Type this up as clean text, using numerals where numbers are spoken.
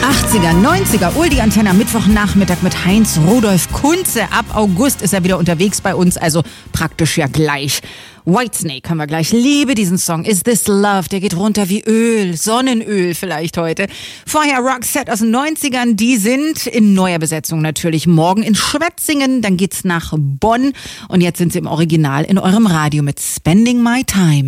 80er, 90er, Uldi Antenne am Mittwochnachmittag mit Heinz Rudolf Kunze. Ab August ist er wieder unterwegs bei uns, also praktisch ja gleich. Whitesnake haben wir gleich. Liebe diesen Song. Is This Love? Der geht runter wie Öl. Sonnenöl vielleicht heute. Vorher Roxette aus den 90ern. Die sind in neuer Besetzung natürlich. Morgen in Schwetzingen. Dann geht's nach Bonn. Und jetzt sind sie im Original in eurem Radio mit Spending My Time.